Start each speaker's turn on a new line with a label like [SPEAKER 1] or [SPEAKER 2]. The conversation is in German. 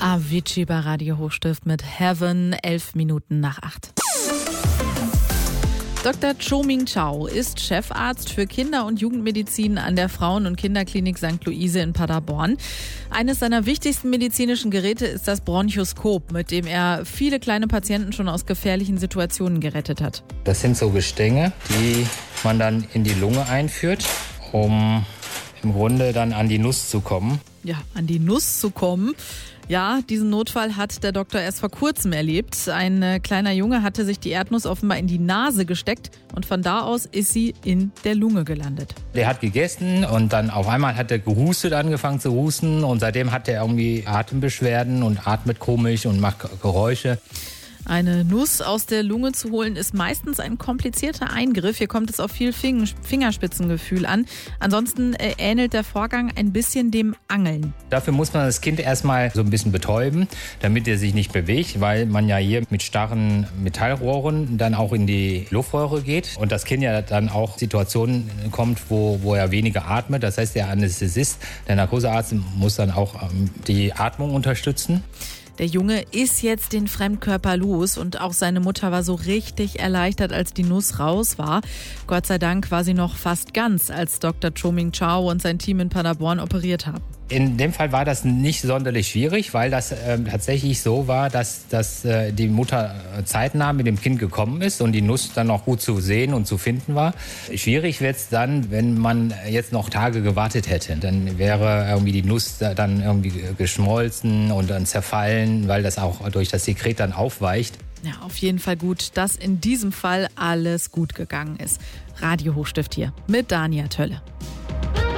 [SPEAKER 1] Avicii bei Radio Hochstift mit Heaven, 11 Minuten nach 8. Dr. Cho-Ming Chow ist Chefarzt für Kinder- und Jugendmedizin an der Frauen- und Kinderklinik St. Luise in Paderborn. Eines seiner wichtigsten medizinischen Geräte ist das Bronchoskop, mit dem er viele kleine Patienten schon aus gefährlichen Situationen gerettet hat.
[SPEAKER 2] Das sind so Gestänge, die man dann in die Lunge einführt, um im Grunde dann an die Nuss zu kommen.
[SPEAKER 1] Ja, an die Nuss zu kommen. Ja, diesen Notfall hat der Doktor erst vor kurzem erlebt. Ein kleiner Junge hatte sich die Erdnuss offenbar in die Nase gesteckt und von da aus ist sie in der Lunge gelandet.
[SPEAKER 2] Der hat gegessen und dann auf einmal hat er gehustet, angefangen zu husten und seitdem hat er irgendwie Atembeschwerden und atmet komisch und macht Geräusche.
[SPEAKER 1] Eine Nuss aus der Lunge zu holen ist meistens ein komplizierter Eingriff. Hier kommt es auf viel Fingerspitzengefühl an. Ansonsten ähnelt der Vorgang ein bisschen dem Angeln.
[SPEAKER 2] Dafür muss man das Kind erstmal so ein bisschen betäuben, damit er sich nicht bewegt, weil man ja hier mit starren Metallrohren dann auch in die Luftröhre geht und das Kind ja dann auch Situationen kommt, wo er weniger atmet. Das heißt, der Anästhesist, der Narkosearzt muss dann auch die Atmung unterstützen.
[SPEAKER 1] Der Junge ist jetzt den Fremdkörper los und auch seine Mutter war so richtig erleichtert, als die Nuss raus war. Gott sei Dank war sie noch fast ganz, als Dr. Cho-Ming Chow und sein Team in Paderborn operiert haben.
[SPEAKER 2] In dem Fall war das nicht sonderlich schwierig, weil das tatsächlich so war, dass die Mutter zeitnah mit dem Kind gekommen ist und die Nuss dann auch gut zu sehen und zu finden war. Schwierig wird es dann, wenn man jetzt noch Tage gewartet hätte. Dann wäre irgendwie die Nuss dann irgendwie geschmolzen und dann zerfallen, weil das auch durch das Sekret dann aufweicht.
[SPEAKER 1] Ja, auf jeden Fall gut, dass in diesem Fall alles gut gegangen ist. Radio Hochstift hier mit Dania Tölle.